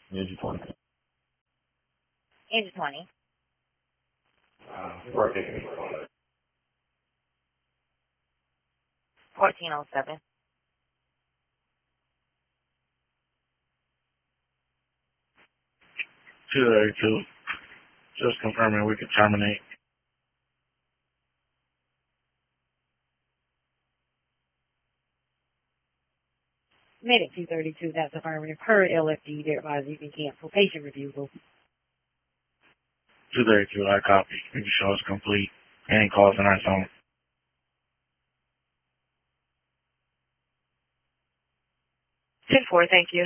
Engine 20. Engine 20. Working. 1407. 232. Just confirming we can terminate. Medic 232, that's affirmative. Per LFD, thereby you can cancel patient refusal. 232, I copy. You can show us complete. Any calls in our zone. 10-4, thank you.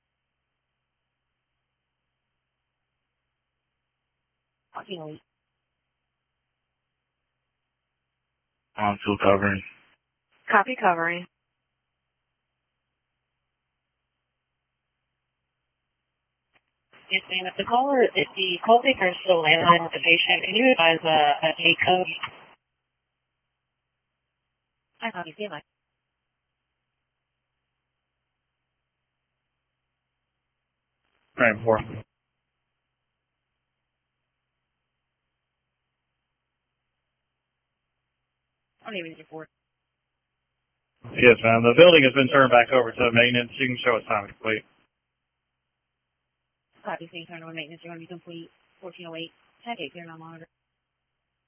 Okay. On 2 covering. Copy covering. Yes, ma'am. If the call taker is still landline with the patient, can you advise a J code? I copy CMI. Frame 4. I'll leave it report. Yes, ma'am. The building has been turned back over to maintenance. You can show us time complete. Copy, so you turn on maintenance. You're going to be complete. 1408. Tag 8 here, non-monitor.